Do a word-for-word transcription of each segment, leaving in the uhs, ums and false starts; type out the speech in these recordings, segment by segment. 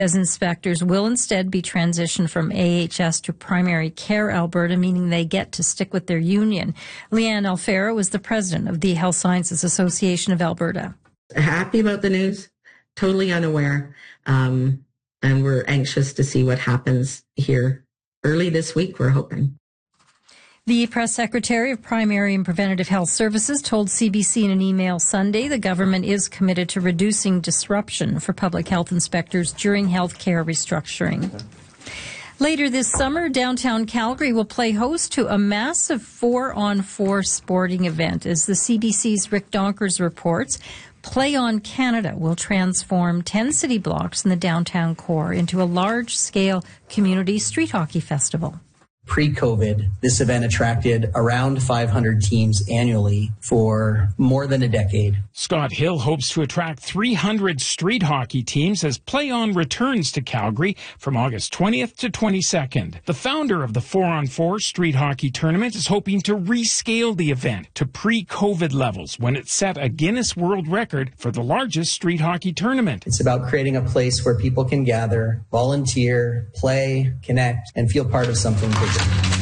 As inspectors will instead be transitioned from A H S to Primary Care Alberta, meaning they get to stick with their union. Leanne Alfaro is the president of the Health Sciences Association of Alberta. Happy about the news, totally unaware, um, and we're anxious to see what happens here early this week, we're hoping. The press secretary of Primary and Preventative Health Services told C B C in an email Sunday the government is committed to reducing disruption for public health inspectors during health care restructuring. Later this summer, downtown Calgary will play host to a massive four-on-four sporting event. As the C B C's Rick Donkers reports, Play On Canada will transform ten city blocks in the downtown core into a large-scale community street hockey festival. Pre-COVID, this event attracted around five hundred teams annually for more than a decade. Scott Hill hopes to attract three hundred street hockey teams as Play On returns to Calgary from August twentieth to twenty-second. The founder of the four on four street hockey tournament is hoping to rescale the event to pre-COVID levels when it set a Guinness World Record for the largest street hockey tournament. It's about creating a place where people can gather, volunteer, play, connect, and feel part of something bigger.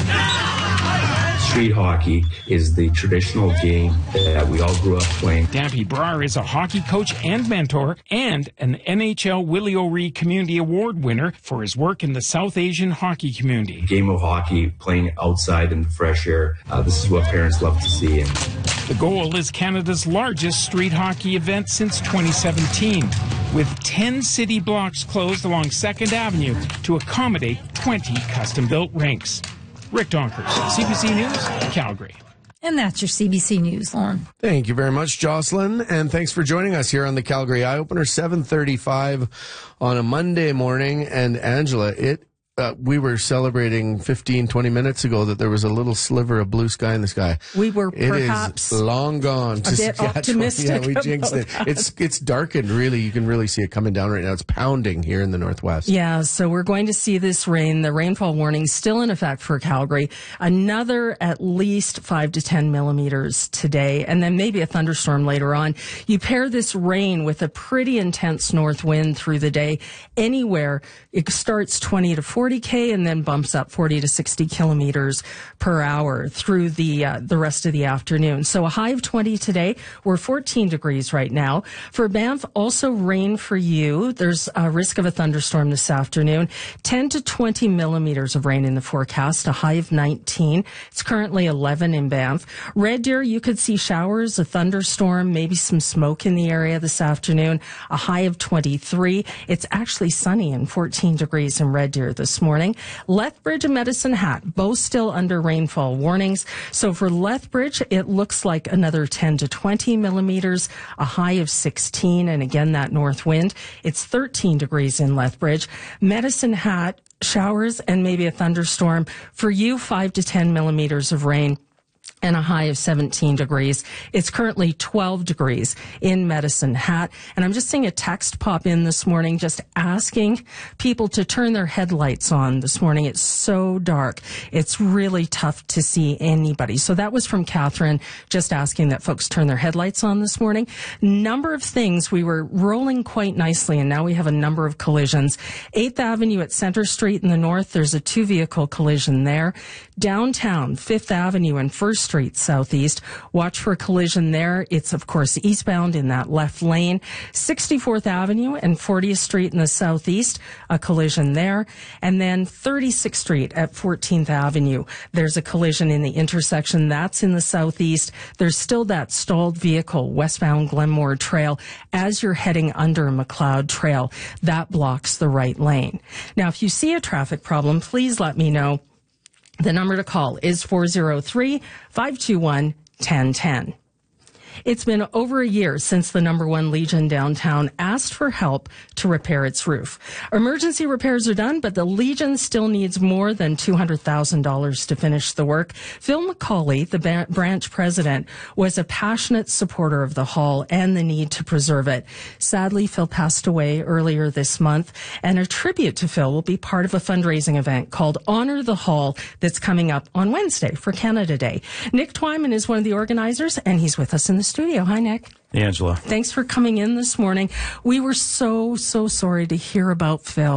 Street hockey is the traditional game that we all grew up playing. Dampy Brar is a hockey coach and mentor and an N H L Willie O'Ree Community Award winner for his work in the South Asian hockey community. Game of hockey, playing outside in the fresh air, uh, this is what parents love to see. And the goal is Canada's largest street hockey event since twenty seventeen, with ten city blocks closed along second Avenue to accommodate twenty custom-built rinks. Rick Donkers, C B C News, Calgary. And that's your C B C News, Lauren. Thank you very much, Jocelyn, and thanks for joining us here on the Calgary Eye Opener, seven thirty-five on a Monday morning. And Angela, it uh, we were celebrating fifteen, twenty minutes ago that there was a little sliver of blue sky in the sky. We were it perhaps is long gone. a bit optimistic. Yeah, we jinxed it. That. It's it's darkened. Really, you can really see it coming down right now. It's pounding here in the northwest. Yeah, so we're going to see this rain. The rainfall warning still in effect for Calgary. Another at least five to ten millimeters today, and then maybe a thunderstorm later on. You pair this rain with a pretty intense north wind through the day. Anywhere it starts twenty to forty K and then bumps up forty to sixty kilometers per hour through the uh, the rest of the afternoon. So a high of twenty today. We're fourteen degrees right now. For Banff, also rain for you. There's a risk of a thunderstorm this afternoon. ten to twenty millimeters of rain in the forecast, a high of nineteen. It's currently eleven in Banff. Red Deer, you could see showers, a thunderstorm, maybe some smoke in the area this afternoon, a high of twenty-three. It's actually sunny and fourteen degrees in Red Deer this morning. Lethbridge and Medicine Hat, both still under rainfall warnings. So for Lethbridge, it looks like another ten to twenty millimeters, a high of sixteen, and again, that north wind. It's thirteen degrees in Lethbridge. Medicine Hat, showers and maybe a thunderstorm. For you, five to ten millimeters of rain and a high of seventeen degrees. It's currently twelve degrees in Medicine Hat. And I'm just seeing a text pop in this morning just asking people to turn their headlights on this morning. It's so dark. It's really tough to see anybody. So that was from Catherine, just asking that folks turn their headlights on this morning. Number of things. We were rolling quite nicely, and now we have a number of collisions. eighth Avenue at Center Street in the north, there's a two-vehicle collision there. Downtown, fifth Avenue and First Street southeast. Watch for a collision there. It's, of course, eastbound in that left lane. sixty-fourth Avenue and fortieth Street in the southeast, a collision there. And then thirty-sixth Street at fourteenth Avenue. There's a collision in the intersection. That's in the southeast. There's still that stalled vehicle westbound Glenmore Trail as you're heading under McLeod Trail. That blocks the right lane. Now, if you see a traffic problem, please let me know. The number to call is four oh three, five two one, one oh one oh. It's been over a year since the number one Legion downtown asked for help to repair its roof. Emergency repairs are done, but the Legion still needs more than two hundred thousand dollars to finish the work. Phil McCauley, the branch president, was a passionate supporter of the hall and the need to preserve it. Sadly, Phil passed away earlier this month, and a tribute to Phil will be part of a fundraising event called Honor the Hall that's coming up on Wednesday for Canada Day. Nick Twyman is one of the organizers, and he's with us in the studio. Hi, Nick. Hey, Angela. Thanks for coming in this morning. We were so, so sorry to hear about Phil.